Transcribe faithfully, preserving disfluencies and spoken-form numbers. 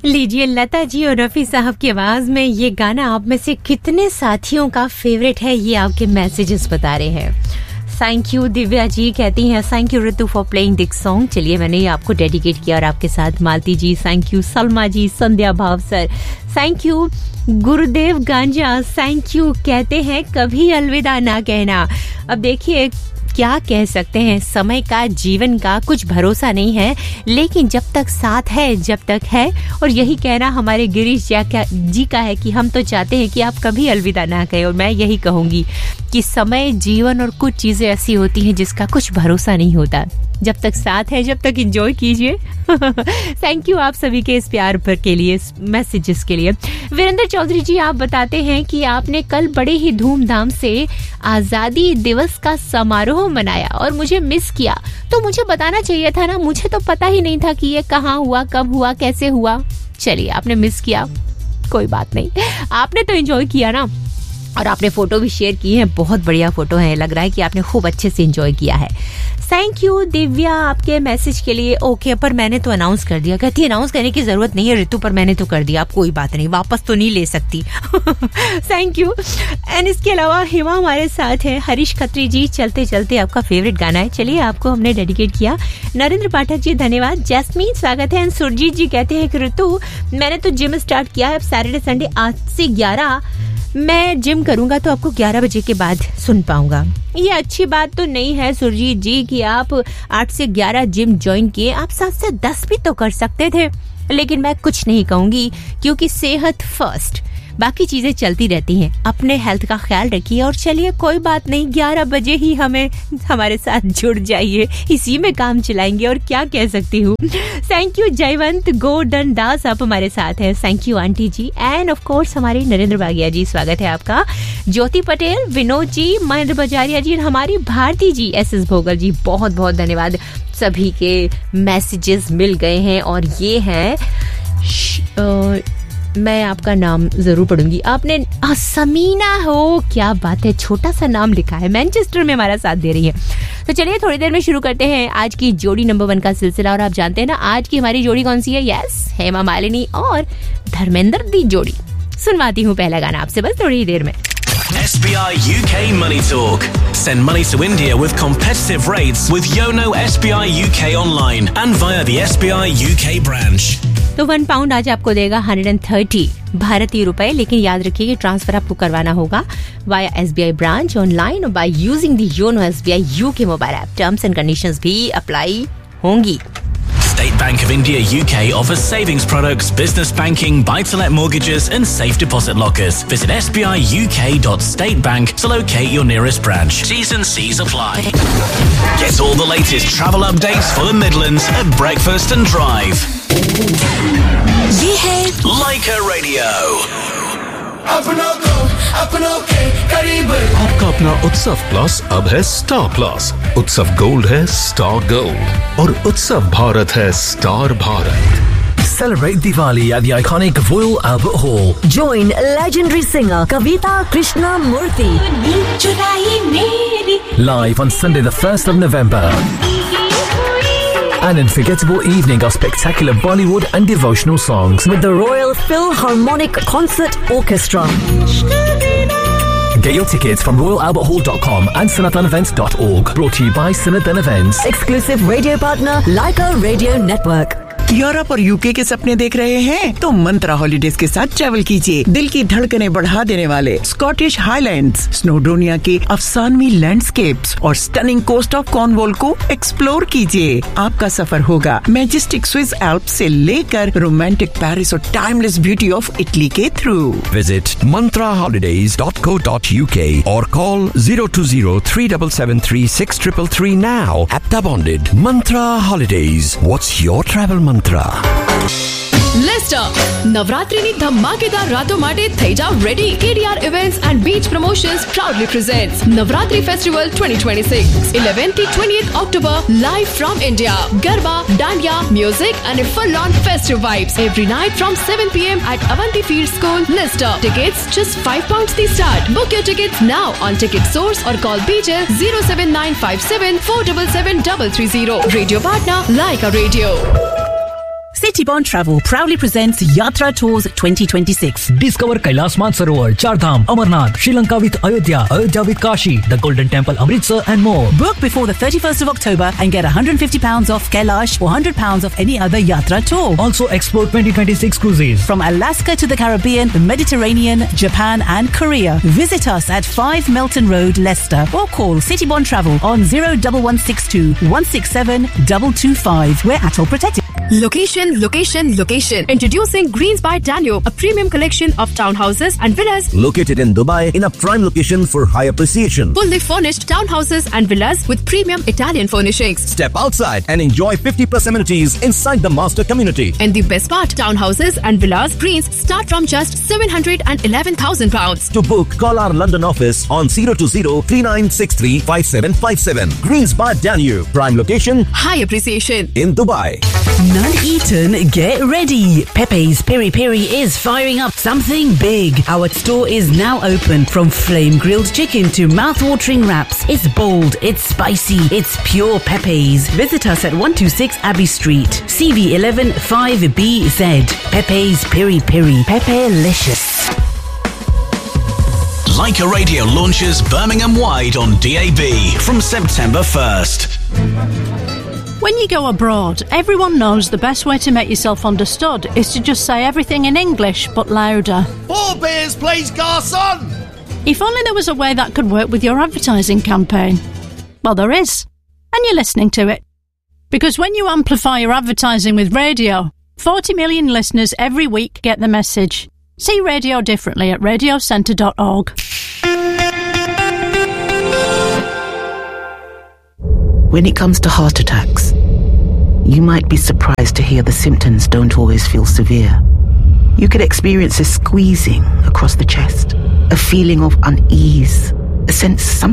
लीजिए लता जी और रफी साहब की आवाज में ये गाना आप में से कितने साथियों का फेवरेट है, ये आपके मैसेजेस बता रहे हैं. थैंक यू दिव्या जी कहती हैं thank you Ritu for playing this song. चलिए मैंने ये आपको डेडिकेट किया और आपके साथ. मालती जी थैंक यू. सलमा जी, संध्या भाव सर थैंक यू. गुरुदेव गांजा थैंक यू कहते हैं कभी अलविदा ना कहना. अब देखिए क्या कह सकते हैं, समय का, जीवन का कुछ भरोसा नहीं है, लेकिन जब तक साथ है जब तक है. और यही कहना हमारे गिरीश जी का है कि हम तो चाहते हैं कि आप कभी अलविदा ना कहें. और मैं यही कहूंगी कि समय, जीवन और कुछ चीजें ऐसी होती हैं जिसका कुछ भरोसा नहीं होता. जब तक साथ है जब तक एंजॉय कीजिए. थैंक यू आप सभी के इस प्यार भर के लिए, मैसेजेस के लिए. वीरेंद्र चौधरी जी आप बताते हैं कि आपने कल बड़े ही धूमधाम से आजादी दिवस का समारोह मनाया और मुझे मिस किया. तो मुझे बताना चाहिए था ना, मुझे तो पता ही नहीं था कि ये कहाँ हुआ, कब हुआ, कैसे हुआ. चलिए आपने मिस किया, कोई बात नहीं, आपने तो एंजॉय किया ना. और आपने फोटो भी शेयर की है, बहुत बढ़िया फोटो है, लग रहा है कि आपने खूब अच्छे से एंजॉय किया है. थैंक यू दिव्या आपके मैसेज के लिए. ओके पर मैंने तो अनाउंस कर दिया. कहती है अनाउंस करने की जरूरत नहीं है ऋतु, पर मैंने तो कर दिया. आप कोई बात नहीं, वापस तो नहीं ले सकती. Thank you. एंड इसके अलावा हिमा हमारे साथ है. हरीश खत्री जी चलते चलते आपका फेवरेट गाना है, चलिए आपको हमने डेडिकेट किया. नरेंद्र पाठक जी धन्यवाद. जैस्मीन स्वागत है. एंड सुरजीत जी कहते हैं कि ऋतु मैंने तो जिम स्टार्ट किया है, सैटरडे संडे आठ से ग्यारह मैं जिम करूंगा तो आपको ग्यारह बजे के बाद सुन पाऊंगा. ये अच्छी बात तो नहीं है सुरजीत जी कि आप आठ से ग्यारह जिम ज्वाइन किए, आप सात से दस भी तो कर सकते थे. लेकिन मैं कुछ नहीं कहूंगी क्योंकि सेहत फर्स्ट, बाकी चीजें चलती रहती हैं. अपने हेल्थ का ख्याल रखिए और चलिए कोई बात नहीं, ग्यारह बजे ही हमें हमारे साथ जुड़ जाइए, इसी में काम चलाएंगे. और क्या कह सकती हूँ. थैंक यू जयवंत गोर्धन दास आप हमारे साथ हैं. Thank you aunty ji. End of course हमारे नरेंद्र बागिया जी स्वागत है आपका. ज्योति पटेल, विनोद जी, महेंद्र बजारिया जी, हमारी भारती जी, एस एस भोगल जी, बहुत बहुत धन्यवाद. सभी के मैसेजेस मिल गए हैं और ये है मैं आपका नाम जरूर पढ़ूंगी. आपने समीना हो, क्या बात है, छोटा सा नाम लिखा है, मैनचेस्टर में हमारा साथ दे रही है. तो चलिए थोड़ी देर में शुरू करते हैं आज की जोड़ी नंबर वन का सिलसिला. और आप जानते हैं ना आज की हमारी जोड़ी कौन सी है. यस, हेमा मालिनी और धर्मेंद्र दी जोड़ी. सुनवाती हूँ पहला गाना आपसे बस थोड़ी ही देर में. S B I U K Money Talk. Send money to India with competitive rates with Yono S B I U K online and via the S B I U K branch. तो one pound आज आपको देगा एक सौ तीस भारतीय रुपए. लेकिन याद रखिए कि ट्रांसफर आपको करवाना होगा via S B I branch online और by using the YONO S B I UK mobile app. Terms and conditions भी अप्लाई होंगी. State Bank of India U K offers savings products, business banking, buy-to-let mortgages and safe deposit lockers. Visit s b i u k dot state bank to locate your nearest branch. T's and C's apply. Get all the latest travel updates for the Midlands at breakfast and drive. ये है Leica Radio. अपनों को अपनों के करीब. आपका अपना उत्सव प्लस अब है स्टार प्लस. उत्सव गोल्ड है स्टार गोल्ड और उत्सव भारत है star Bharat. Celebrate Diwali at the iconic Royal Albert Hall. Join legendary singer Kavita Krishnamurthy Live on Sunday the first of November. An unforgettable evening of spectacular Bollywood and devotional songs with the Royal Philharmonic Concert Orchestra. Get your tickets from royal albert hall dot com and sanatan events dot org. Brought to you by Sanatan Events. Exclusive radio partner Leica Radio Network. Europe और UK के सपने देख रहे हैं तो मंत्रा holidays के साथ travel कीजिए. दिल की धड़कनें बढ़ा देने वाले स्कॉटिश हाईलैंड्स, स्नोडोनिया के अफसानवी लैंडस्केप्स और स्टनिंग कोस्ट ऑफ कॉर्नवॉल को एक्सप्लोर कीजिए. आपका सफर होगा मैजेस्टिक स्विस एल्प्स से लेकर रोमांटिक पेरिस और टाइमलेस ब्यूटी ऑफ इटली के through. Visit mantra holidays dot co dot u k or call zero two zero three seven seven three six three three now at the Bonded. Mantra Holidays. What's your travel mantra? Lister, નવરાત્રીની ધમાકેદાર રાતો માટે થઈ જાવ ready. K D R Events and Beach Promotions proudly presents Navratri Festival twenty twenty-six, eleventh to twentieth October, live from India. Garba, Dandiya, music and a full-on festive vibes every night from seven p m at Avanti Field School, Lister. Tickets just five pounds the start. Book your tickets now on Ticket Source or call B J zero seven nine five seven four seven seven three three zero. Radio partner Leica Radio. Citybond Travel proudly presents Yatra Tours twenty twenty-six. Discover Kailash Mansarovar, Chardham, Amarnath, Sri Lanka with Ayodhya, Ayodhya with Kashi, the Golden Temple, Amritsar and more. Book before the thirty-first of October and get one hundred fifty pounds off Kailash or one hundred pounds off any other Yatra tour. Also explore twenty twenty-six cruises from Alaska to the Caribbean, the Mediterranean, Japan and Korea. Visit us at five Melton Road, Leicester, or call Citybond Travel on zero one one six two one six seven two two five. We're A T O L protected. Location, location, location. Introducing Greens by Danube, a premium collection of townhouses and villas located in Dubai in a prime location for high appreciation. Fully furnished townhouses and villas with premium Italian furnishings. Step outside and enjoy fifty plus amenities inside the master community. And the best part, townhouses and villas Greens start from just seven hundred eleven thousand pounds. To book, call our London office on zero two zero three nine six three five seven five seven. Greens by Danube, prime location, high appreciation in Dubai. Nuneaton, get ready. Pepe's Peri Peri is firing up something big. Our store is now open. From flame grilled chicken to mouth-watering wraps. It's bold, it's spicy, it's pure Pepe's. Visit us at one twenty-six Abbey Street, C V eleven five B Z. Pepe's Peri Peri. Pepe-licious. Leica Radio launches Birmingham-wide on D A B from September first. When you go abroad, everyone knows the best way to make yourself understood is to just say everything in English, but louder. Four beers, please, garçon! If only there was a way that could work with your advertising campaign. Well, there is. And you're listening to it. Because when you amplify your advertising with radio, forty million listeners every week get the message. See radio differently at radio centre dot org. When it comes to heart attacks, you might be surprised to hear the symptoms don't always feel severe. You could experience a squeezing across the chest, a feeling of unease, a sense something